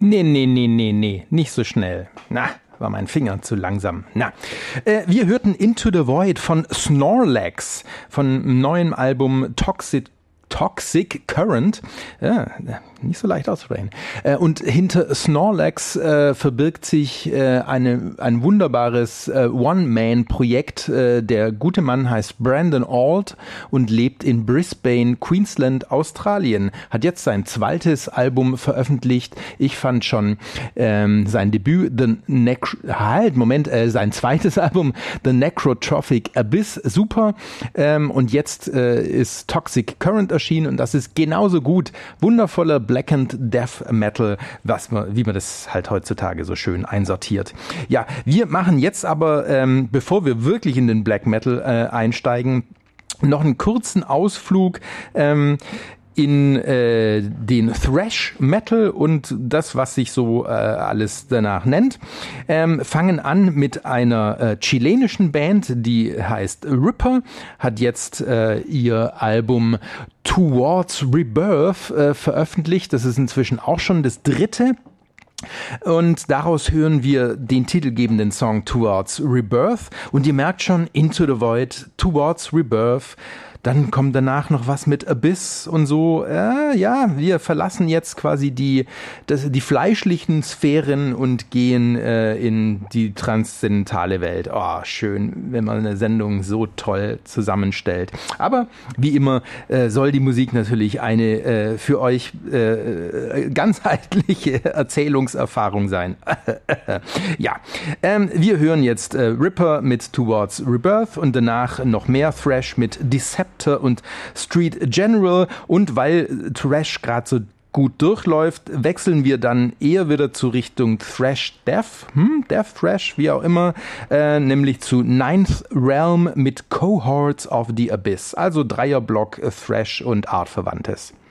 Nee, nicht so schnell. Na, war mein Finger zu langsam. Wir hörten Into the Void von Snorlax, von neuen Album Toxic Current. Ja, nicht so leicht auszusprechen. Und hinter Snorlax verbirgt sich ein wunderbares One-Man-Projekt. Der gute Mann heißt Brandon Ault und lebt in Brisbane, Queensland, Australien. Hat jetzt sein zweites Album veröffentlicht. Ich fand schon sein Debüt, sein zweites Album, The Necrotrophic Abyss, super. Und jetzt ist Toxic Current erschienen und das ist genauso gut. Wundervoller Black and Death Metal, wie man das halt heutzutage so schön einsortiert. Ja, wir machen jetzt aber, bevor wir wirklich in den Black Metal einsteigen, noch einen kurzen Ausflug in den Thrash Metal und das, was sich so alles danach nennt. Fangen an mit einer chilenischen Band, die heißt Ripper, hat jetzt ihr Album Towards Rebirth veröffentlicht. Das ist inzwischen auch schon das dritte. Und daraus hören wir den titelgebenden Song Towards Rebirth. Und ihr merkt schon, Into the Void, Towards Rebirth. Dann kommt danach noch was mit Abyss und so. Wir verlassen jetzt quasi die fleischlichen Sphären und gehen in die transzendentale Welt. Oh, schön, wenn man eine Sendung so toll zusammenstellt. Aber wie immer soll die Musik natürlich eine für euch ganzheitliche Erzählungserfahrung sein. Wir hören jetzt Ripper mit Towards Rebirth und danach noch mehr Thrash mit Deceptor und Street General, und weil Thrash gerade so gut durchläuft, wechseln wir dann eher wieder zu Richtung Thrash Death, Death Thrash, wie auch immer, nämlich zu Ninth Realm mit Cohorts of the Abyss, also Dreierblock Thrash und Artverwandtes.